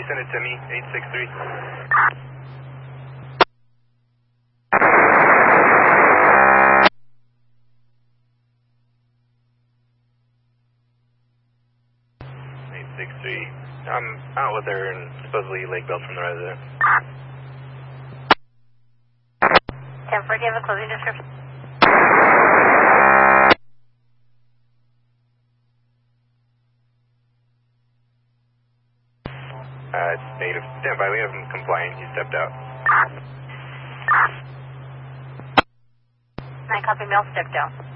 send it to me, 863. I'm out with her and supposedly Lake Belt from the resident. 10-4, do you have a closing description? It's native. Stand by, we have him compliant. He stepped out. 9 copy, mail stepped out.